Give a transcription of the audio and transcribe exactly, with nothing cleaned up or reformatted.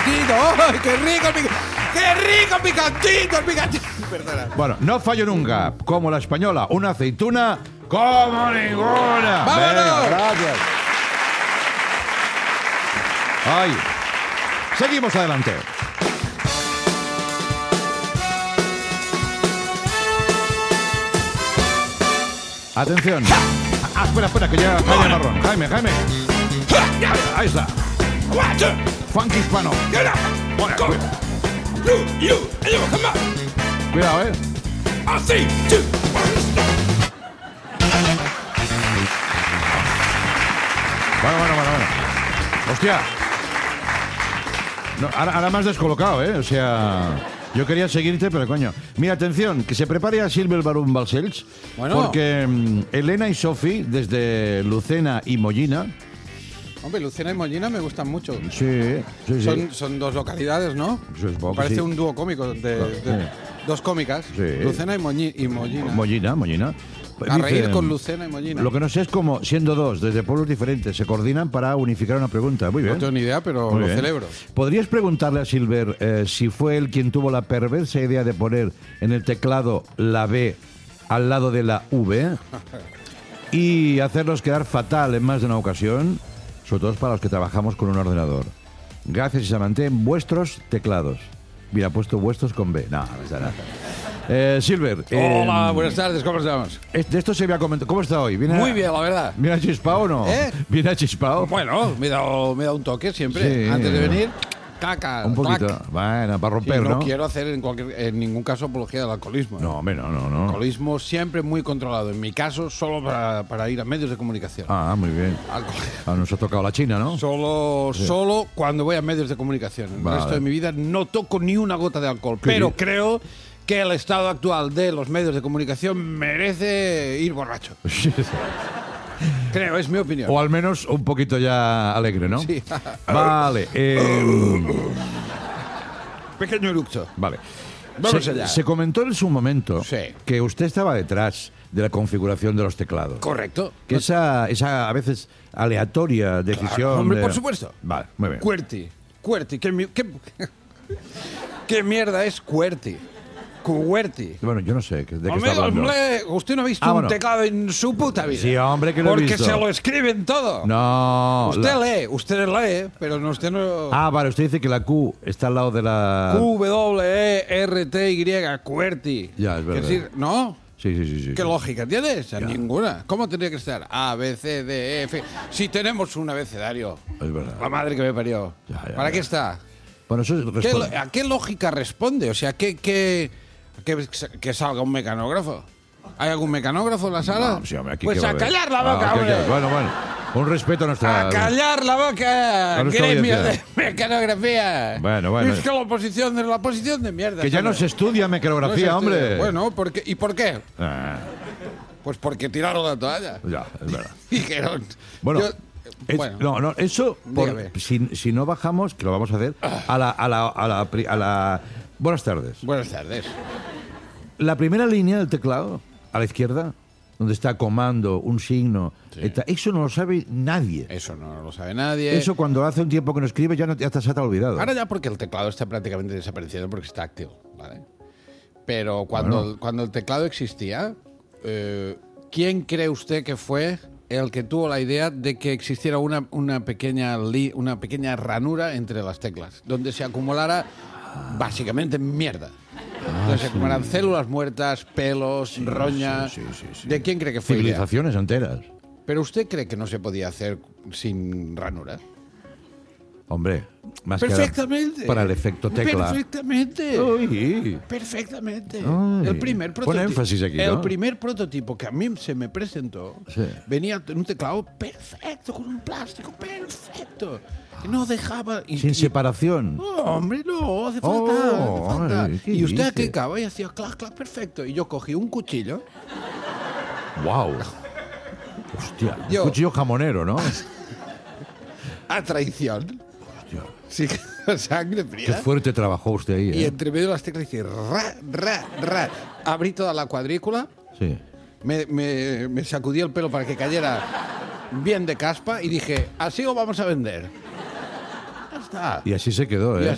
picantito. ¡Ay, qué rico el picantito! ¡Qué rico el picantito! El picantito. Perdona. Bueno, no fallo nunca. Como la española, una aceituna como ninguna. ¡Vámonos! Venga, gracias. Ay. Seguimos adelante. Atención. Ah, espera, espera, que ya Jaime Marrón. Jaime, Jaime. Ahí está. Funky hispano. Bueno, cuidado, eh. Bueno, bueno, bueno, bueno. Hostia. No, ahora, ahora me has descolocado, ¿eh? O sea, yo quería seguirte, pero coño. Mira, atención, que se prepare a Silver Barum Balcells. Bueno. Porque um, Elena y Sofi, desde Lucena y Mollina. Hombre, Lucena y Mollina me gustan mucho. Sí, sí, sí. Son, son dos localidades, ¿no? Sí, supongo que Parece sí. un dúo cómico de, de- Sí. dos cómicas. Sí. Lucena y, Moñi- y Mollina. Mollina, Mollina. A reír Dice, con Lucena y Mollina. Lo que no sé es cómo, siendo dos, desde pueblos diferentes, se coordinan para unificar una pregunta. Muy bien. No tengo ni idea, pero Muy lo bien. celebro. ¿Podrías preguntarle a Silver eh, si fue él quien tuvo la perversa idea de poner en el teclado la B al lado de la V y hacerlos quedar fatal en más de una ocasión, sobre todo para los que trabajamos con un ordenador? Gracias y se mantienen vuestros teclados. Mira, ha puesto vuestros con B. No, no está nada. Eh, Silver. eh, Hola, buenas tardes, ¿cómo estamos? De esto se había comentado. ¿Cómo está hoy? ¿Viene Muy a- bien, la verdad. ¿Viene a chispao o no? ¿Eh? ¿Viene a chispao? Bueno, me he dado, me he dado un toque siempre. Sí. Antes de venir, caca. Un poquito. clac. Bueno, para Y romper, no, ¿no? quiero hacer en, cualquier, en ningún caso apología del alcoholismo. ¿eh? No, hombre, no, no, no. Alcoholismo siempre muy controlado. En mi caso, solo para, para ir a medios de comunicación. Ah, muy bien. Alcohol- Ah, nos ha tocado la China, ¿no? Solo, solo cuando voy a medios de comunicación. El Vale. resto de mi vida no toco ni una gota de alcohol. Qué Pero bien. creo que el estado actual de los medios de comunicación merece ir borracho. Creo, es mi opinión. O al menos un poquito ya alegre, ¿no? Sí. Vale. eh, Pequeño eructo. vale. Vamos se, allá. se comentó en su momento Sí. que usted estaba detrás de la configuración de los teclados. Correcto. Que esa, esa a veces aleatoria decisión. Claro, hombre, de- por supuesto. Vale, muy bien. QWERTY. QWERTY. ¿Qué, mi- qué, qué mierda es QWERTY? QWERTY. Bueno, yo no sé de qué Hombre, está hablando. hombre, usted no ha visto Ah, un bueno. teclado en su puta vida. Sí, hombre, que lo he Porque visto. se lo escriben todo. No. Usted la- lee, usted lee, pero no, usted no... Ah, vale, usted dice que la Q está al lado de la... Q W E R T Y, QWERTY. Ya, es verdad. Es decir, ¿no? Sí, sí, sí. sí. ¿Qué lógica tienes? Ninguna. ¿Cómo tendría que estar? A, B, C, D, E, F. Si tenemos un abecedario. Es verdad. La madre que me parió. Ya, ya, ¿Para ya. qué está? Bueno, eso es ¿Qué responde. lo- ¿A qué lógica responde? O sea, ¿qué, qué, qué- que salga un mecanógrafo? ¿Hay algún mecanógrafo en la sala? No, sí, hombre, aquí pues qué va a haber. callar la Ah, boca, aquí, hombre. aquí. Bueno, bueno. Un respeto a nuestra... A callar la boca, A nuestra gremio de audiencia. mecanografía. Bueno, bueno. Es que la oposición es la oposición de mierda. Que ya no ¿sabes? se estudia No se mecanografía, estudia. hombre. Bueno, ¿por qué? ¿Y por qué? Ah, Pues porque tiraron la toalla. ya, es verdad. Dijeron. Bueno, yo- es- bueno. no, no, eso, por- Dígame. si, si no bajamos, que lo vamos a hacer, a la, a la, a la, pri- a la- Buenas tardes. Buenas tardes. La primera línea del teclado, a la izquierda, donde está comando, un signo, eta- eso no lo sabe nadie. Eso no lo sabe nadie. Eso cuando hace un tiempo que no escribe ya, no, ya te, se te ha olvidado. Ahora ya porque el teclado está prácticamente desapareciendo porque está activo, ¿vale? Pero cuando, Bueno. cuando el teclado existía, eh, ¿quién cree usted que fue el que tuvo la idea de que existiera una, una, pequeña, li- una pequeña ranura entre las teclas, donde se acumulara básicamente mierda? Donde se acumularan células muertas, pelos, roña. sí, sí, sí. ¿De quién cree que fue idea? Civilizaciones enteras. ¿Pero usted cree que no se podía hacer sin ranura? Hombre, más que Perfectamente. para el efecto tecla. Perfectamente. Uy. Perfectamente. Ay. El primer Pon prototipo. énfasis aquí, El ¿no? primer prototipo que a mí se me presentó Sí. venía en un teclado perfecto, con un plástico perfecto. Que no dejaba. Y, Sin y- separación. No, hombre, no, hace falta. Oh, hace falta. ay, ¿qué y usted dice? clicaba y hacía clac, clac, perfecto. Y yo cogí un cuchillo. ¡Wow! Hostia, Yo- un cuchillo jamonero, ¿no? A traición. Hostia, Sí, sangre qué fría. fuerte trabajó usted ahí, Y ¿eh? entre medio de las teclas hice ra, ra, ra. Abrí toda la cuadrícula. Sí. Me, me, me sacudí el pelo para que cayera bien de caspa y dije, así lo vamos a vender. Ya está. Y así se quedó, Y ¿eh?